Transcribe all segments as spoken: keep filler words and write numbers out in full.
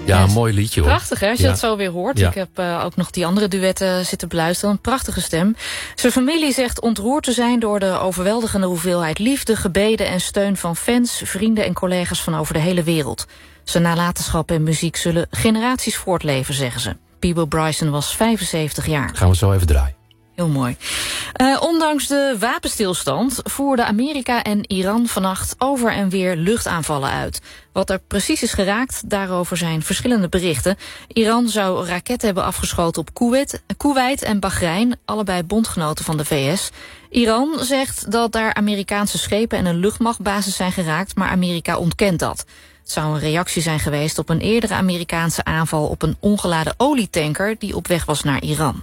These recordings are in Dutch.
Ja, een mooi liedje hoor. Prachtig hè, als je ja. dat zo weer hoort. Ja. Ik heb uh, ook nog die andere duetten zitten beluisteren. Een prachtige stem. Zijn familie zegt ontroerd te zijn door de overweldigende hoeveelheid liefde, gebeden en steun van fans, vrienden en collega's van over de hele wereld. Zijn nalatenschap en muziek zullen generaties voortleven, zeggen ze. Peabo Bryson was vijfenzeventig jaar. Gaan we zo even draaien. Heel mooi. Uh, ondanks de wapenstilstand voerden Amerika en Iran vannacht over en weer luchtaanvallen uit. Wat er precies is geraakt, daarover zijn verschillende berichten. Iran zou raketten hebben afgeschoten op Kuwait, Kuwait en Bahrein, allebei bondgenoten van de V S. Iran zegt dat daar Amerikaanse schepen en een luchtmachtbasis zijn geraakt, maar Amerika ontkent dat. Het zou een reactie zijn geweest op een eerdere Amerikaanse aanval op een ongeladen olietanker die op weg was naar Iran.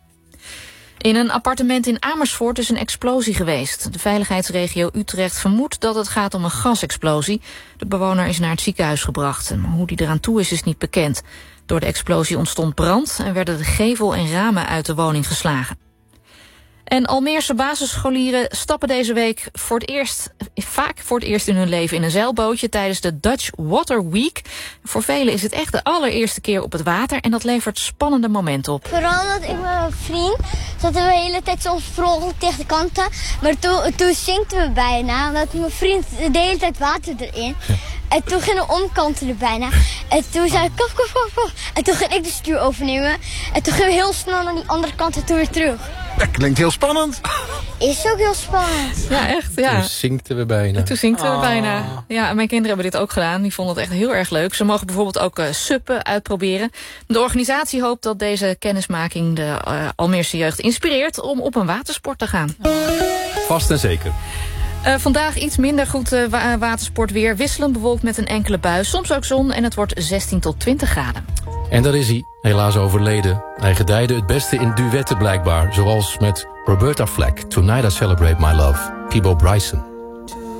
In een appartement in Amersfoort is een explosie geweest. De veiligheidsregio Utrecht vermoedt dat het gaat om een gasexplosie. De bewoner is naar het ziekenhuis gebracht. En hoe die eraan toe is, is niet bekend. Door de explosie ontstond brand en werden de gevel en ramen uit de woning geslagen. En Almeerse basisscholieren stappen deze week voor het eerst, vaak voor het eerst in hun leven in een zeilbootje tijdens de Dutch Water Week. Voor velen is het echt de allereerste keer op het water en dat levert spannende momenten op. Vooral dat ik met mijn vriend zaten we de hele tijd zo vrolijk tegen de kanten. Maar toen, toen zinkten we bijna, omdat mijn vriend de hele tijd water erin. En toen gingen we omkantelen bijna. En toen zei ik, kof, kof, kof, kof. En toen ging ik de stuur overnemen. En toen gingen we heel snel naar die andere kant en toen weer terug. Dat klinkt heel spannend. Is ook heel spannend. Ja, echt. Ja. Toen zinkten we bijna. En toen zinkten we oh. bijna. Ja, en mijn kinderen hebben dit ook gedaan. Die vonden het echt heel erg leuk. Ze mogen bijvoorbeeld ook uh, suppen uitproberen. De organisatie hoopt dat deze kennismaking de uh, Almeerse jeugd inspireert om op een watersport te gaan. Vast en zeker. Uh, vandaag iets minder goed uh, wa- watersportweer. Wisselend bewolkt met een enkele bui. Soms ook zon en het wordt zestien tot twintig graden. En daar is hij, helaas overleden. Hij gedijde het beste in duetten blijkbaar. Zoals met Roberta Flack, Tonight I Celebrate My Love, Peabo Bryson.